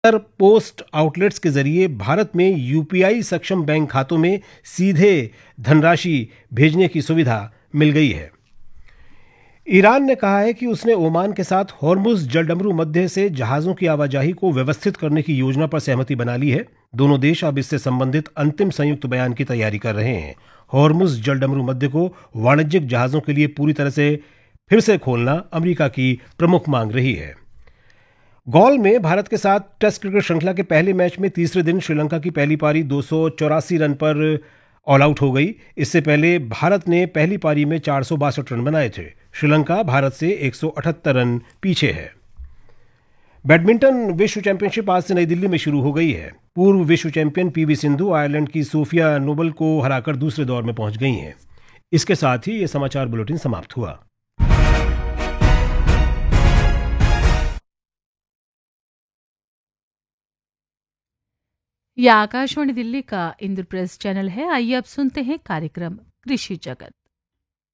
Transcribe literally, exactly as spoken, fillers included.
पर post outlets के जरिए भारत में यूपीआई सक्षम बैंक खातों में सीधे धनराशि भेजने की सुविधा मिल गई है। ईरान ने कहा है कि उसने ओमान के साथ हॉर्मुज जलडमरू मध्य से जहाजों की आवाजाही को व्यवस्थित करने की योजना पर सहमति बना ली है। दोनों देश अब इससे संबंधित अंतिम संयुक्त बयान की तैयारी कर रहे हैं। हॉर्मुज जलडमरू मध्य को वाणिज्यिक जहाजों के लिए पूरी तरह से फिर से खोलना अमेरिका की प्रमुख मांग रही है। गॉल में भारत के साथ टेस्ट क्रिकेट श्रृंखला के पहले मैच में तीसरे दिन श्रीलंका की पहली पारी दो सौ चौरासी रन पर ऑल आउट हो गई। इससे पहले भारत ने पहली पारी में चार सौ बासठ रन बनाए थे। श्रीलंका भारत से एक सौ अठहत्तर रन पीछे है। बैडमिंटन विश्व चैंपियनशिप आज से नई दिल्ली में शुरू हो गई है। पूर्व विश्व चैंपियन पीवी सिंधु आयरलैंड की सोफिया नोबल को हराकर दूसरे दौर में पहुंच गई हैं। इसके साथ ही यह समाचार बुलेटिन समाप्त हुआ। यह आकाशवाणी दिल्ली का इंद्रप्रस्थ चैनल है। आइए अब सुनते हैं कार्यक्रम कृषि जगत।